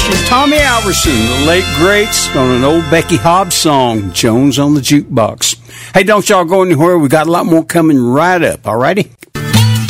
Tommy Alverson, the late greats, on an old Becky Hobbs song, Jones on the Jukebox. Hey, don't y'all go anywhere. We got a lot more coming right up, all righty?